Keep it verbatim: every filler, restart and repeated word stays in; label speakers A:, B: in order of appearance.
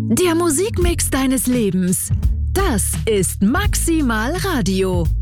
A: Der Musikmix deines Lebens. Das ist Maximal Radio.